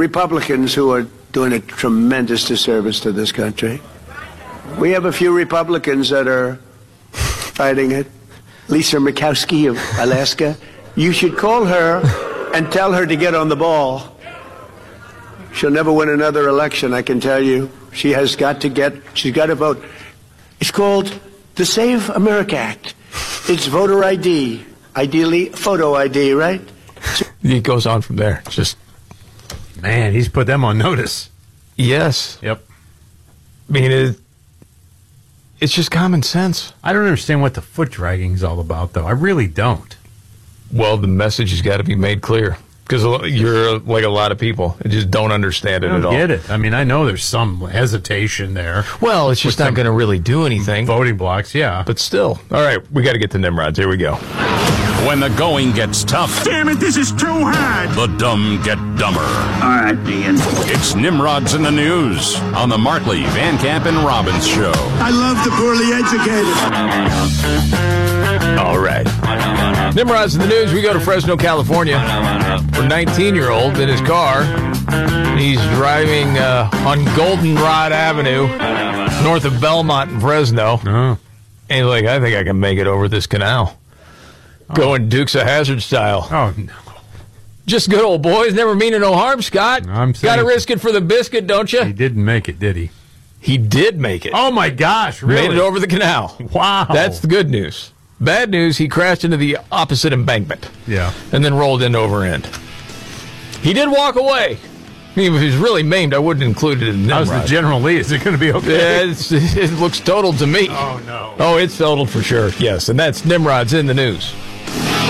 Republicans who are doing a tremendous disservice to this country. We have a few Republicans that are fighting it. Lisa Murkowski of Alaska. You should call her and tell her to get on the ball. She'll never win another election, I can tell you. She's got to vote. It's called the Save America Act. It's voter ID. Ideally, photo ID, right? It goes on from there. Just, man, he's put them on notice. Yes. Yep. I mean, it's just common sense. I don't understand what the foot dragging is all about, though. I really don't. Well, the message has got to be made clear. Because you're like a lot of people that just don't understand it at all. I don't get it. I mean, I know there's some hesitation there. Well, it's just not going to really do anything. Voting blocks, yeah. But still. All right, we got to get to Nimrods. Here we go. When the going gets tough. Damn it, this is too hard. The dumb get dumber. All right, Dean. It's Nimrods in the News on the Markley, Van Camp, and Robbins Show. I love the poorly educated. All right. Nimrods in the News. We go to Fresno, California. For 19-year-old in his car. He's driving on Goldenrod Avenue, north of Belmont in Fresno. Oh. And he's like, I think I can make it over this canal. Going Dukes of Hazzard style. Oh, no. Just good old boys. Never meaning no harm, Scott. I'm saying, gotta risk it for the biscuit, don't you? He didn't make it, did he? He did make it. Oh, my gosh, really? Made it over the canal. Wow. That's the good news. Bad news, he crashed into the opposite embankment. Yeah. And then rolled end over end. He did walk away. I mean, if he was really maimed, I wouldn't include it in Nimrod. How's the General Lee? Is it going to be okay? Yeah, it looks totaled to me. Oh, no. Oh, it's totaled for sure, yes. And that's Nimrod's in the News.